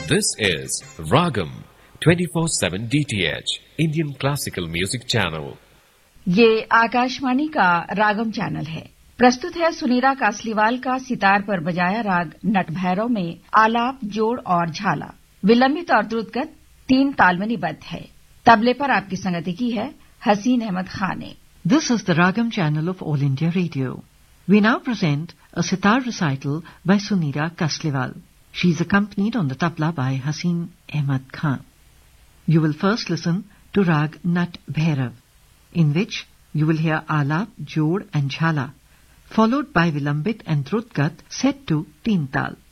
This is Ragam 24/7 DTH Indian Classical Music Channel. ये आकाशवाणी का रागम channel है। प्रस्तुत है सुनीरा कासलीवाल का सितार पर बजाया राग नटभैरव में आलाप, जोड़ और झाला। विलंबित और द्रुतगत 3 ताल में निबद्ध है। तबले पर आपकी संगति की है हसीन अहमद खान ने। This is the Ragam channel of All India Radio. We now present a sitar recital by Suneera Kasliwal. She is accompanied on the tabla by Hasheen Ahmad Khan. You will first listen to Rag Nat Bhairav, in which you will hear Alap, Jod and Jhala, followed by Vilambit and Drutgat set to Teen Tal.